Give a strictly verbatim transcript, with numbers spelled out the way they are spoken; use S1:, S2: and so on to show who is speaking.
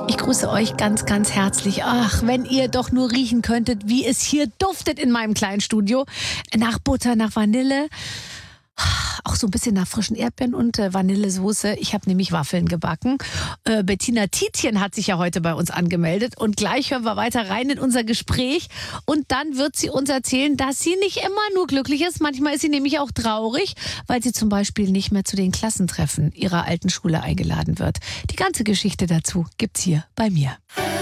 S1: Ich grüße euch ganz, ganz herzlich. Ach, wenn ihr doch nur riechen könntet, wie es hier duftet in meinem kleinen Studio. Nach Butter, nach Vanille. Auch so ein bisschen nach frischen Erdbeeren und äh, Vanillesoße. Ich habe nämlich Waffeln gebacken. Äh, Bettina Tietjen hat sich ja heute bei uns angemeldet. Und gleich hören wir weiter rein in unser Gespräch. Und dann wird sie uns erzählen, dass sie nicht immer nur glücklich ist. Manchmal ist sie nämlich auch traurig, weil sie zum Beispiel nicht mehr zu den Klassentreffen ihrer alten Schule eingeladen wird. Die ganze Geschichte dazu gibt's hier bei mir.